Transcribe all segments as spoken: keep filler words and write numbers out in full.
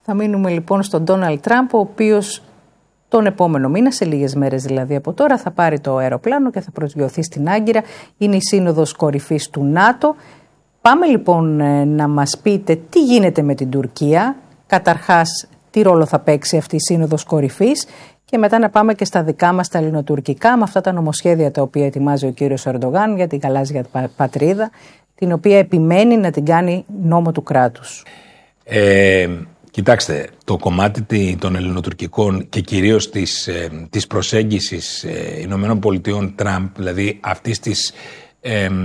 Θα μείνουμε λοιπόν στον Ντόναλντ Τραμπ, ο οποίος τον επόμενο μήνα, σε λίγες μέρες δηλαδή από τώρα, θα πάρει το αεροπλάνο και θα προσγειωθεί στην Άγκυρα. Είναι η σύνοδος κορυφής του ΝΑΤΟ. Πάμε λοιπόν να μας πείτε τι γίνεται με την Τουρκία. Καταρχάς, τι ρόλο θα παίξει αυτή η σύνοδος κορυφής και μετά να πάμε και στα δικά μας τα ελληνοτουρκικά, με αυτά τα νομοσχέδια τα οποία ετοιμάζει ο κύριος Ερντογάν για την γαλάζια πατρίδα, την οποία επιμένει να την κάνει νόμο του κράτους. Ε, κοιτάξτε, το κομμάτι των ελληνοτουρκικών και κυρίως της, ε, της προσέγγισης ε, Ηνωμένων Πολιτειών Τραμπ, δηλαδή αυτής της, ε, ε,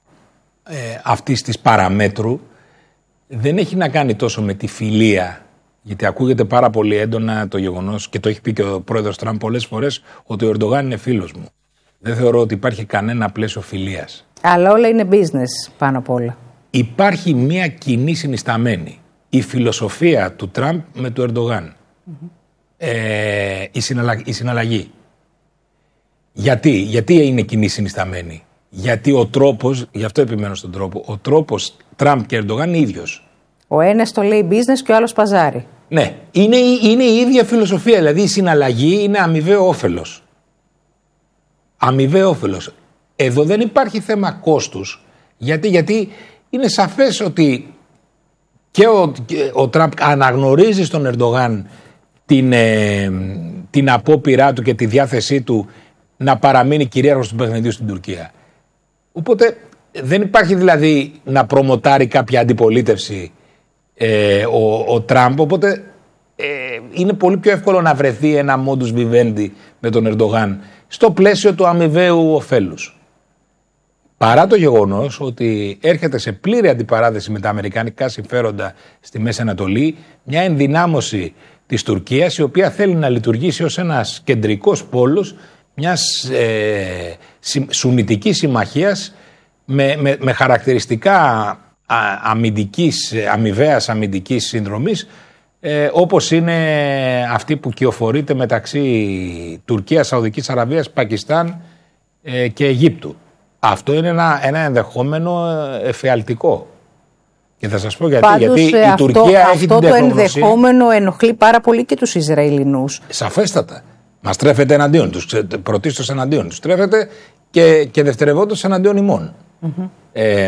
αυτής της παραμέτρου, δεν έχει να κάνει τόσο με τη φιλία. Γιατί ακούγεται πάρα πολύ έντονα το γεγονός, και το έχει πει και ο πρόεδρος Τραμπ πολλές φορές, ότι ο Ερντογάν είναι φίλος μου. Δεν θεωρώ ότι υπάρχει κανένα πλαίσιο φιλίας. Αλλά όλα είναι business πάνω απ' όλα. Υπάρχει μια κοινή συνισταμένη. Η φιλοσοφία του Τραμπ με του Ερντογάν. Mm-hmm. Ε, η, συναλλα... η συναλλαγή. Γιατί? Γιατί είναι κοινή συνισταμένη? Γιατί ο τρόπος, γι' αυτό επιμένω στον τρόπο, ο τρόπος Τραμπ και Ερντογάν είναι ίδιος. Ο ένας το λέει business και ο άλλος παζάρι. Ναι, είναι, είναι η ίδια φιλοσοφία. Δηλαδή η συναλλαγή είναι αμοιβαίο όφελος. Αμοιβαίο όφελος. Εδώ δεν υπάρχει θέμα κόστους. Γιατί, γιατί είναι σαφές ότι και ο, και ο Τραμπ αναγνωρίζει στον Ερντογάν την, ε, την απόπειρά του και τη διάθεσή του να παραμείνει κυρίαρχος του παιχνιδιού στην Τουρκία. Οπότε δεν υπάρχει δηλαδή να προμοτάρει κάποια αντιπολίτευση ε, ο, ο Τραμπ. Οπότε ε, είναι πολύ πιο εύκολο να βρεθεί ένα modus vivendi με τον Ερντογάν στο πλαίσιο του αμοιβαίου ωφέλους. Παρά το γεγονός ότι έρχεται σε πλήρη αντιπαράθεση με τα αμερικανικά συμφέροντα στη Μέση Ανατολή μια ενδυνάμωση της Τουρκίας, η οποία θέλει να λειτουργήσει ως ένας κεντρικός πόλος μιας ε, σουνιτικής συμμαχίας με, με, με χαρακτηριστικά αμυντικής, αμοιβαίας αμυντικής συνδρομής, ε, όπως είναι αυτή που κυοφορείται μεταξύ Τουρκίας, Σαουδικής Αραβίας, Πακιστάν ε, και Αιγύπτου. Αυτό είναι ένα, ένα ενδεχόμενο εφιαλτικό. Και θα σας πω γιατί. Πάντως, γιατί η αυτό, Τουρκία αυτό έχει την τεχνογνωσία. Αυτό το ενδεχόμενο ενοχλεί πάρα πολύ και τους Ισραηλινούς. Σαφέστατα. Μας τρέφεται εναντίον τους. Πρωτίστως εναντίον τους. Τρέφεται και, και δευτερευόντως εναντίον ημών. Mm-hmm. Ε,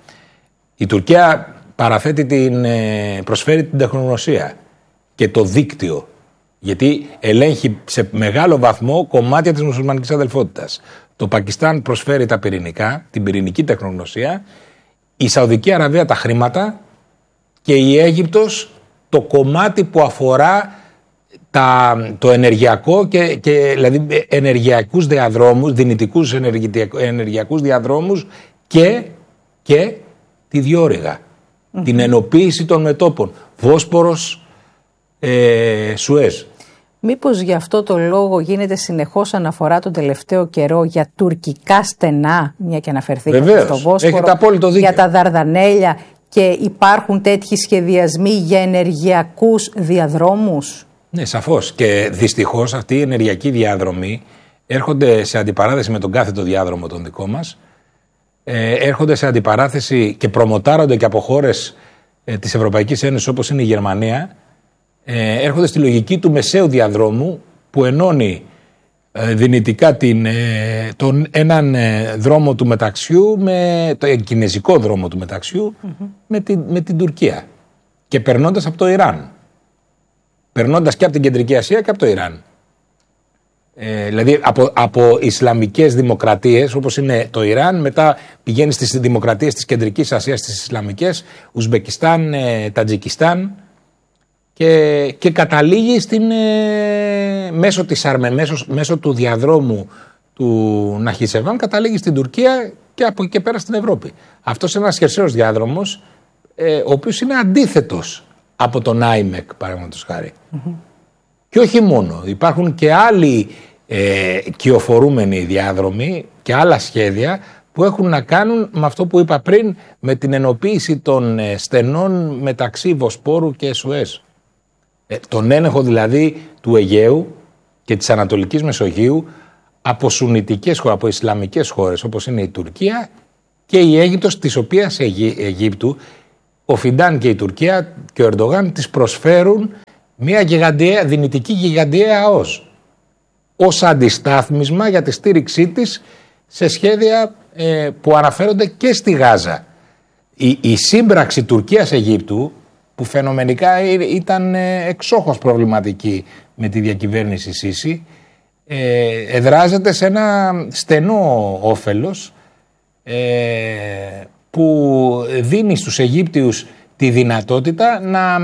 η Τουρκία παραθέτει την, προσφέρει την τεχνογνωσία και το δίκτυο. Γιατί ελέγχει σε μεγάλο βαθμό κομμάτια της μουσουλμανικής αδελφότητας. Το Πακιστάν προσφέρει τα πυρηνικά, την πυρηνική τεχνογνωσία, η Σαουδική Αραβία τα χρήματα και η Αίγυπτος το κομμάτι που αφορά τα, το ενεργειακό και, και δηλαδή ενεργειακούς διαδρόμους, δυνητικούς ενεργειακούς διαδρόμους και, και τη διόρυγα, mm-hmm. την ενοποίηση των μετώπων, Βόσπορος, ε, Σουέζ. Μήπως γι' αυτό το λόγο γίνεται συνεχώς αναφορά τον τελευταίο καιρό για τουρκικά στενά, μια και αναφερθήκατε στο Βόσπορο, για τα Δαρδανέλια, και υπάρχουν τέτοιοι σχεδιασμοί για ενεργειακούς διαδρόμους? Ναι, σαφώς. Και δυστυχώς αυτοί οι ενεργειακοί διάδρομοι έρχονται σε αντιπαράθεση με τον κάθετο διάδρομο τον δικό μας, ε, έρχονται σε αντιπαράθεση και προμοτάρονται και από χώρες ε, της Ευρωπαϊκής Ένωσης όπως είναι η Γερμανία. Ε, έρχονται στη λογική του μεσαίου διαδρόμου που ενώνει ε, δυνητικά την, ε, τον, έναν ε, δρόμο του μεταξιού, με, το ε, κινέζικο δρόμο του μεταξιού mm-hmm. με, την, με την Τουρκία και περνώντας από το Ιράν. Περνώντας και από την Κεντρική Ασία και από το Ιράν. Ε, δηλαδή από, από Ισλαμικές δημοκρατίες όπως είναι το Ιράν, μετά πηγαίνει στις δημοκρατίες της Κεντρικής Ασίας, στις Ισλαμικές, Ουσμπεκιστάν, ε, Τατζικιστάν, Και, και καταλήγει στην, ε, μέσω, της Αρμε, μέσω, μέσω του διαδρόμου του Ναχισεβάν, καταλήγει στην Τουρκία και από εκεί και πέρα στην Ευρώπη. Αυτός είναι ένας χερσαίος διάδρομος, ε, ο οποίος είναι αντίθετος από τον άιμεκ, παραδείγματος χάρη. Mm-hmm. Και όχι μόνο, υπάρχουν και άλλοι ε, κυοφορούμενοι διάδρομοι και άλλα σχέδια που έχουν να κάνουν με αυτό που είπα πριν, με την ενοποίηση των ε, στενών μεταξύ Βοσπόρου και Σουέζ. Ε, τον έλεγχο δηλαδή του Αιγαίου και της Ανατολικής Μεσογείου από σουνιτικές χώρες, από Ισλαμικές χώρες όπως είναι η Τουρκία και η Αίγυπτος, της οποίας Αιγύ, Αιγύπτου ο Φιντάν και η Τουρκία και ο Ερντογάν τις προσφέρουν μια γιγαντιαία, δυνητική γιγαντιαία ΑΟΣ ως αντιστάθμισμα για τη στήριξή της σε σχέδια ε, που αναφέρονται και στη Γάζα. Η, η σύμπραξη Τουρκίας-Αιγύπτου, που φαινομενικά ήταν εξόχως προβληματική με τη διακυβέρνηση Σίση, ε, εδράζεται σε ένα στενό όφελος ε, που δίνει στους Αιγύπτιους τη δυνατότητα να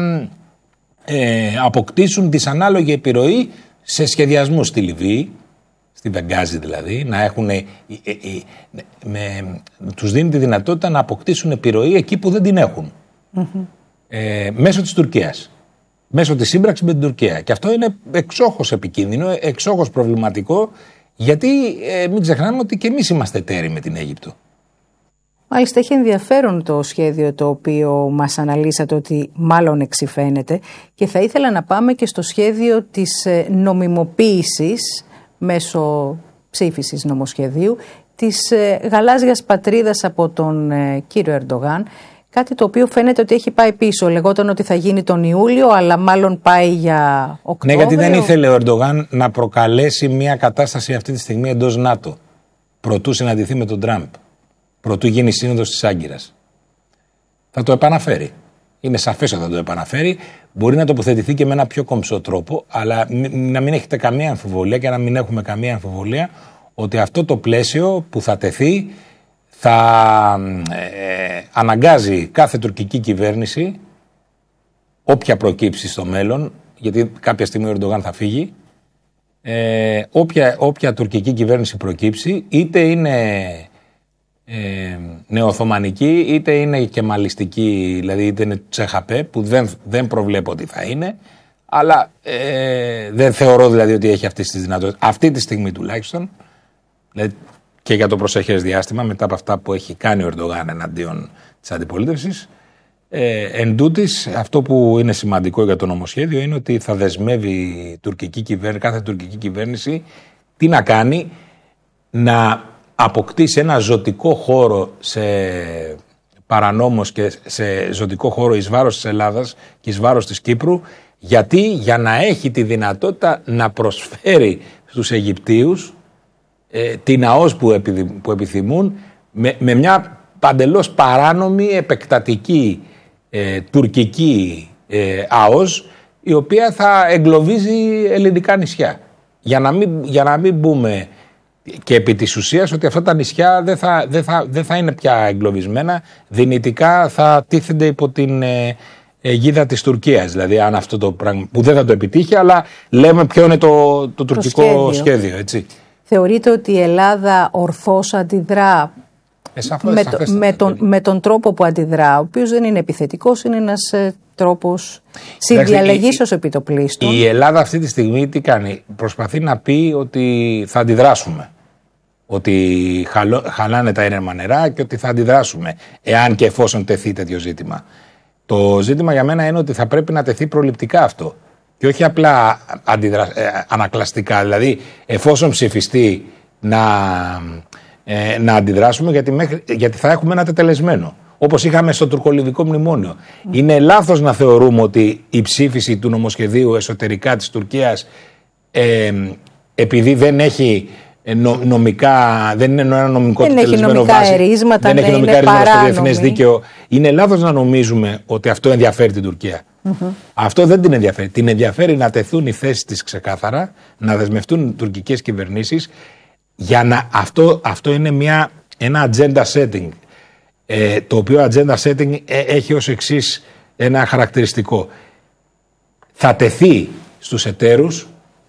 ε, αποκτήσουν δυσανάλογη επιρροή σε σχεδιασμούς στη Λιβύη, στη Βεγγάζη δηλαδή, να έχουν, ε, ε, ε, με, τους δίνει τη δυνατότητα να αποκτήσουν επιρροή εκεί που δεν την έχουν. Mm-hmm. Ε, μέσω της Τουρκίας, μέσω της σύμπραξης με την Τουρκία. Και αυτό είναι εξόχως επικίνδυνο, εξόχως προβληματικό, γιατί ε, μην ξεχνάμε ότι και εμείς είμαστε εταίροι με την Αίγυπτο. Μάλιστα, έχει ενδιαφέρον το σχέδιο το οποίο μας αναλύσατε, ότι μάλλον εξυφαίνεται, και θα ήθελα να πάμε και στο σχέδιο της νομιμοποίησης μέσω ψήφισης νομοσχεδίου της γαλάζιας πατρίδας από τον κύριο Ερντογάν. Κάτι το οποίο φαίνεται ότι έχει πάει πίσω. Λεγόταν ότι θα γίνει τον Ιούλιο, αλλά μάλλον πάει για Οκτώβριο. Ναι, γιατί δεν ήθελε ο Ερντογάν να προκαλέσει μια κατάσταση αυτή τη στιγμή εντός ΝΑΤΟ, προτού συναντηθεί με τον Τραμπ, προτού γίνει σύνοδος της Άγκυρας. Θα το επαναφέρει. Είναι σαφές ότι θα το επαναφέρει. Μπορεί να τοποθετηθεί και με ένα πιο κομψό τρόπο, αλλά να μην έχετε καμία αμφιβολία και να μην έχουμε καμία αμφιβολία ότι αυτό το πλαίσιο που θα τεθεί θα ε, αναγκάζει κάθε τουρκική κυβέρνηση, όποια προκύψει στο μέλλον, γιατί κάποια στιγμή ο Ερντογάν θα φύγει, ε, όποια, όποια τουρκική κυβέρνηση προκύψει, είτε είναι ε, νεοοθωμανική, είτε είναι κεμαλιστική, δηλαδή είτε είναι τσεχαπέ, που δεν, δεν προβλέπω ότι θα είναι, αλλά ε, δεν θεωρώ δηλαδή ότι έχει αυτές τις δυνατότητες, αυτή τη στιγμή τουλάχιστον, δηλαδή, και για το προσεχές διάστημα, μετά από αυτά που έχει κάνει ο Ερντογάν εναντίον της αντιπολίτευσης. Ε, εν τούτης, αυτό που είναι σημαντικό για το νομοσχέδιο είναι ότι θα δεσμεύει τουρκική κυβέρνηση, κάθε τουρκική κυβέρνηση τι να κάνει, να αποκτήσει ένα ζωτικό χώρο σε παρανόμως και σε ζωτικό χώρο εις βάρος της Ελλάδας και εις βάρος της Κύπρου, γιατί για να έχει τη δυνατότητα να προσφέρει στους Αιγυπτίους την ΑΟΣ που, επι, που επιθυμούν, με, με μια παντελώς παράνομη, επεκτατική ε, τουρκική ε, ΑΟΣ, η οποία θα εγκλωβίζει ελληνικά νησιά. Για να μην, για να μην μπούμε και επί της ουσίας ότι αυτά τα νησιά δεν θα, δεν θα, δεν θα είναι πια εγκλωβισμένα, δυνητικά θα τίθενται υπό την ε, αιγίδα της Τουρκίας. Δηλαδή, αν αυτό το πράγμα, που δεν θα το επιτύχει, αλλά λέμε ποιο είναι το, το, το τουρκικό σχέδιο, σχέδιο έτσι. Θεωρείτε ότι η Ελλάδα ορθώς αντιδρά ε, σαφώς, με, το, με, τον, με τον τρόπο που αντιδρά, ο οποίος δεν είναι επιθετικός, είναι ένας ε, τρόπος συνδιαλλαγής ως επιτοπλίστων. Η Ελλάδα αυτή τη στιγμή τι κάνει? Προσπαθεί να πει ότι θα αντιδράσουμε. Ότι χαλώ, χαλάνε τα ήρεμα νερά και ότι θα αντιδράσουμε, εάν και εφόσον τεθεί τέτοιο ζήτημα. Το ζήτημα για μένα είναι ότι θα πρέπει να τεθεί προληπτικά αυτό. Και όχι απλά αντιδρα... ε, ανακλαστικά, δηλαδή εφόσον ψηφιστεί να, ε, να αντιδράσουμε, γιατί, μέχρι... γιατί θα έχουμε ένα τετελεσμένο. Όπως είχαμε στο τουρκολιβικό μνημόνιο. Mm. Είναι λάθος να θεωρούμε ότι η ψήφιση του νομοσχεδίου εσωτερικά της Τουρκίας, ε, επειδή δεν έχει νο... νομικά, δεν είναι ένα νομικό δεν τετελεσμένο έχει βάση, ερίσματα, δεν ναι, έχει νομικά ερίσματα στο διεθνές δίκαιο, είναι λάθος να νομίζουμε ότι αυτό ενδιαφέρει την Τουρκία. Mm-hmm. Αυτό δεν την ενδιαφέρει. Την ενδιαφέρει να τεθούν οι θέσεις της ξεκάθαρα, να δεσμευτούν οι τουρκικές κυβερνήσεις, για να αυτό, αυτό είναι μια, ένα agenda setting, ε, το οποίο agenda setting ε, έχει ως εξής ένα χαρακτηριστικό. Θα τεθεί στους εταίρους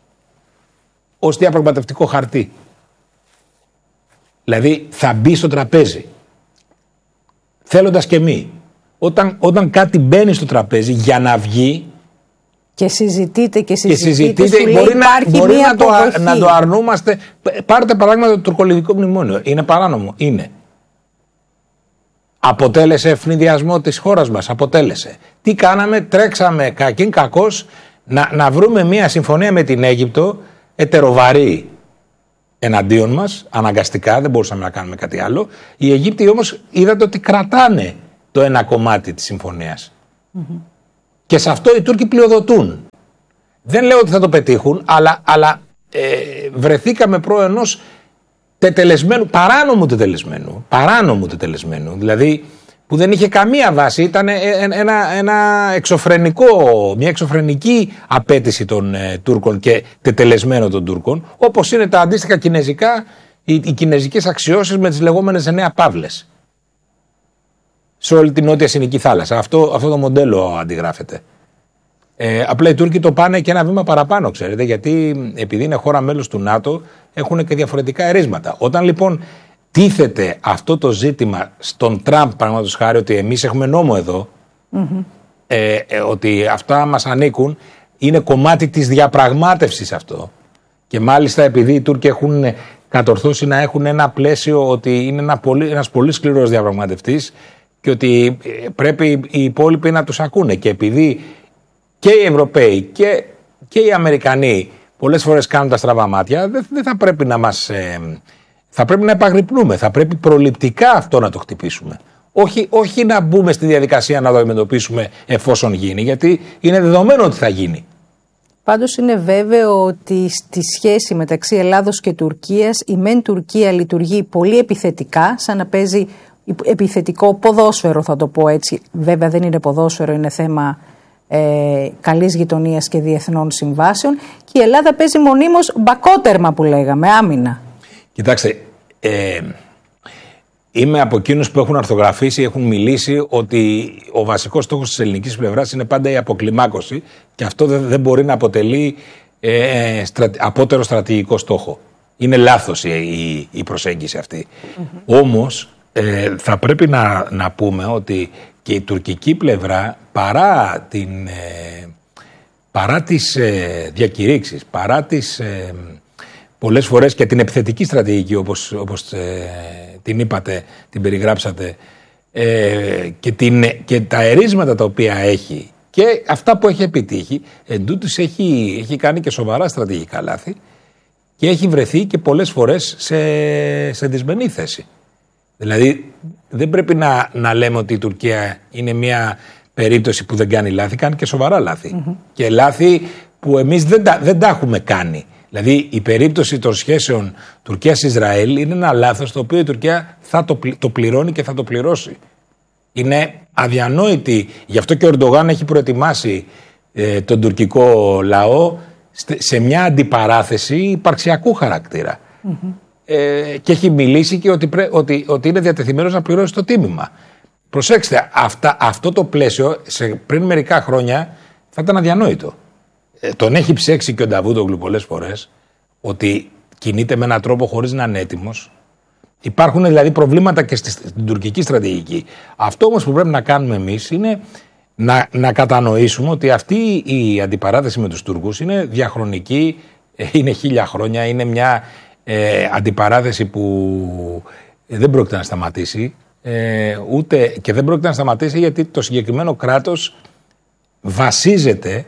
ως διαπραγματευτικό χαρτί. Δηλαδή θα μπει στο τραπέζι, θέλοντας και μη. Όταν, όταν κάτι μπαίνει στο τραπέζι για να βγει και συζητείτε και συζητείτε, και συζητείτε σου μπορεί, λέει, να, μπορεί να, το, να το αρνούμαστε. Πάρτε παράδειγμα το τουρκολιβικό μνημόνιο. Είναι παράνομο? Είναι. Αποτέλεσε ευνηδιασμό της χώρας μας? Αποτέλεσε. Τι κάναμε? Τρέξαμε κακήν κακώς να, να βρούμε μια συμφωνία με την Αίγυπτο, ετεροβαρή εναντίον μας, αναγκαστικά, δεν μπορούσαμε να κάνουμε κάτι άλλο. Οι Αιγύπτιοι όμως είδατε ότι κρατάνε το ένα κομμάτι της συμφωνίας. Mm-hmm. Και σε αυτό οι Τούρκοι πλειοδοτούν. Δεν λέω ότι θα το πετύχουν, αλλά, αλλά ε, βρεθήκαμε προ ενός τετελεσμένου, παράνομου τετελεσμένου, παράνομου τετελεσμένου, δηλαδή που δεν είχε καμία βάση, ήταν ένα, ένα εξωφρενικό, μια εξωφρενική απέτηση των ε, Τούρκων και τετελεσμένο των Τούρκων, όπως είναι τα αντίστοιχα κινέζικα, οι, οι κινέζικες αξιώσεις με τις λεγόμενες εννέα παύλες σε όλη την νότια Συνική θάλασσα. Αυτό, αυτό το μοντέλο αντιγράφεται. Ε, απλά οι Τούρκοι το πάνε και ένα βήμα παραπάνω, ξέρετε, γιατί επειδή είναι χώρα μέλος του ΝΑΤΟ έχουν και διαφορετικά ερίσματα. Όταν λοιπόν τίθεται αυτό το ζήτημα στον Τραμπ, παραδείγματος χάρη, ότι εμείς έχουμε νόμο εδώ, mm-hmm. ε, ε, ότι αυτά μας ανήκουν, είναι κομμάτι της διαπραγμάτευσης αυτό. Και μάλιστα επειδή οι Τούρκοι έχουν κατορθώσει να έχουν ένα πλαίσιο ότι είναι ένα πολύ, ένας πολύ σκληρός διαπραγματευτής και ότι πρέπει οι υπόλοιποι να τους ακούνε. Και επειδή και οι Ευρωπαίοι και, και οι Αμερικανοί πολλές φορές κάνουν τα στραβά μάτια, δεν, δεν θα πρέπει να μας... Ε, θα πρέπει να επαγρυπνούμε, θα πρέπει προληπτικά αυτό να το χτυπήσουμε. Όχι, όχι να μπούμε στη διαδικασία να το αντιμετωπίσουμε εφόσον γίνει, γιατί είναι δεδομένο ότι θα γίνει. Πάντως είναι βέβαιο ότι στη σχέση μεταξύ Ελλάδος και Τουρκίας η μεν Τουρκία λειτουργεί πολύ επιθετικά, σαν να παίζει επιθετικό ποδόσφαιρο, θα το πω έτσι. Βέβαια δεν είναι ποδόσφαιρο, είναι θέμα ε, καλής γειτονίας και διεθνών συμβάσεων, και η Ελλάδα παίζει μονίμως μπακότερμα που λέγαμε, άμυνα. Κοιτάξτε, ε, είμαι από εκείνους που έχουν αρθογραφήσει, έχουν μιλήσει ότι ο βασικός στόχος της ελληνικής πλευράς είναι πάντα η αποκλιμάκωση και αυτό δεν, δεν μπορεί να αποτελεί ε, στρα, απότερο στρατηγικό στόχο. Είναι λάθος η, η, η προσέγγιση αυτή. Mm-hmm. Όμως ε, θα πρέπει να, να πούμε ότι και η τουρκική πλευρά παρά, την, ε, παρά τις ε, διακηρύξεις, παρά τις... Ε, πολλές φορές και την επιθετική στρατηγική όπως, όπως ε, την είπατε, την περιγράψατε ε, και, την, και τα ερίσματα τα οποία έχει και αυτά που έχει επιτύχει, εν τούτης έχει, έχει κάνει και σοβαρά στρατηγικά λάθη και έχει βρεθεί και πολλές φορές σε, σε δυσμενή θέση. Δηλαδή δεν πρέπει να, να λέμε ότι η Τουρκία είναι μια περίπτωση που δεν κάνει λάθη, κάνει και σοβαρά λάθη. Mm-hmm. Και λάθη που εμείς δεν τα, δεν τα έχουμε κάνει. Δηλαδή η περίπτωση των σχέσεων Τουρκίας-Ισραήλ είναι ένα λάθος το οποίο η Τουρκία θα το, το πληρώνει και θα το πληρώσει. Είναι αδιανόητη. Γι' αυτό και ο Ερντογάν έχει προετοιμάσει ε, τον τουρκικό λαό σε μια αντιπαράθεση υπαρξιακού χαρακτήρα. Mm-hmm. Ε, και έχει μιλήσει και ότι, πρέ, ότι, ότι είναι διατεθειμένος να πληρώσει το τίμημα. Προσέξτε, αυτά, αυτό το πλαίσιο σε, πριν μερικά χρόνια θα ήταν αδιανόητο. Τον έχει ψέξει και ο Νταβούτογλου πολλές φορές ότι κινείται με έναν τρόπο χωρίς να είναι έτοιμος. Υπάρχουν δηλαδή προβλήματα και στην τουρκική στρατηγική. Αυτό όμως που πρέπει να κάνουμε εμείς είναι να, να κατανοήσουμε ότι αυτή η αντιπαράθεση με τους Τούρκους είναι διαχρονική, είναι χίλια χρόνια, είναι μια ε, αντιπαράθεση που δεν πρόκειται να σταματήσει ε, ούτε, και δεν πρόκειται να σταματήσει γιατί το συγκεκριμένο κράτος βασίζεται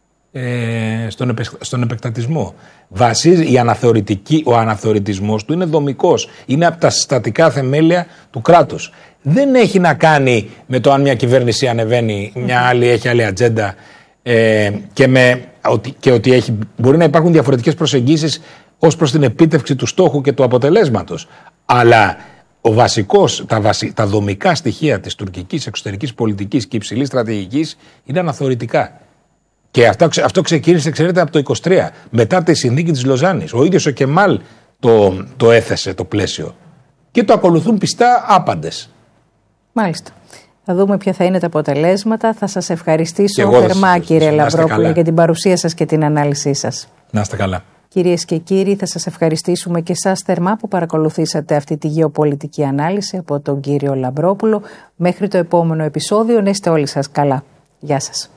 Στον, επε, στον επεκτατισμό. Βασίζει η αναθεωρητική, ο αναθεωρητισμός του είναι δομικός. Είναι από τα συστατικά θεμέλια του κράτους. Δεν έχει να κάνει με το αν μια κυβέρνηση ανεβαίνει, μια άλλη έχει άλλη ατζέντα ε, και, με, ότι, και ότι έχει, μπορεί να υπάρχουν διαφορετικές προσεγγίσεις ως προς την επίτευξη του στόχου και του αποτελέσματος. Αλλά ο βασικός, τα, βασι, τα δομικά στοιχεία της τουρκικής εξωτερικής πολιτικής και υψηλής στρατηγικής είναι αναθεωρητικά. Και αυτό, αυτό ξεκίνησε, ξέρετε, από το είκοσι τρία, μετά τη συνθήκη της Λοζάνης. Ο ίδιος ο Κεμάλ το, το έθεσε το πλαίσιο. Και το ακολουθούν πιστά άπαντες. Μάλιστα. Θα δούμε ποια θα είναι τα αποτελέσματα. Θα σας ευχαριστήσω θερμά, κύριε Λαμπρόπουλε, για την παρουσία σας και την ανάλυση σας. Να είστε καλά. Κυρίες και κύριοι, θα σας ευχαριστήσουμε και εσάς θερμά που παρακολουθήσατε αυτή τη γεωπολιτική ανάλυση από τον κύριο Λαμπρόπουλο. Μέχρι το επόμενο επεισόδιο, να είστε όλοι σας καλά. Γεια σας.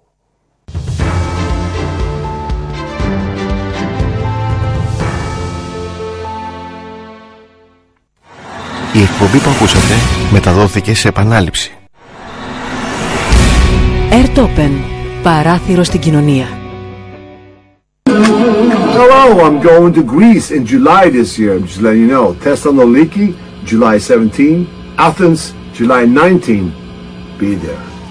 Η εκπομπή που ακούσατε μεταδόθηκε σε επανάληψη. Airtopen. Παράθυρο στην κοινωνία. Hello, I'm going to Greece in July this year. I'm just letting you know. Thessaloniki, July seventeenth. Athens, July nineteenth. Be there.